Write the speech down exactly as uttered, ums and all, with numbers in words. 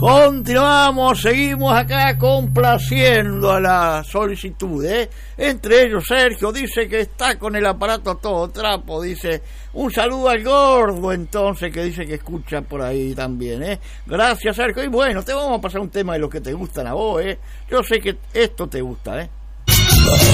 Continuamos, seguimos acá complaciendo a la solicitud, ¿eh? Entre ellos Sergio dice que está con el aparato a todo trapo, dice un saludo al gordo entonces que dice que escucha por ahí también, ¿eh? Gracias Sergio, y bueno, te vamos a pasar un tema de los que te gustan a vos, ¿eh? Yo sé que esto te gusta, ¿eh?